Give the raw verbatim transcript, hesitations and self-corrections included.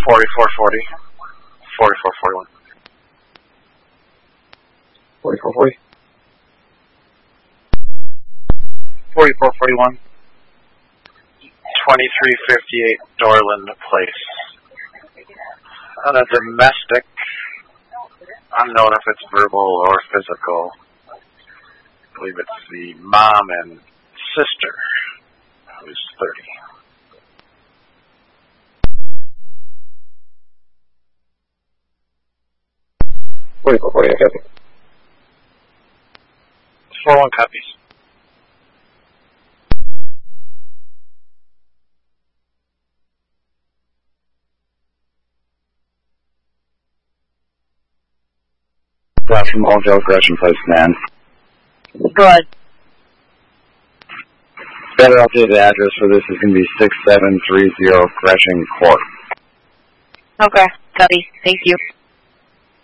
forty-four forty. forty-four forty-one. forty-four forty. forty-four forty-one. twenty-three fifty-eight Dorland Place. On a domestic, unknown if it's verbal or physical. I believe it's the mom and sister, who's thirty. forty-four forty, I copy. four one copies. Flash from Ojo, Gresham Place, man. Good. Better updated address for this is going to be six seven three zero Gresham Court. Okay, copy. Thank you.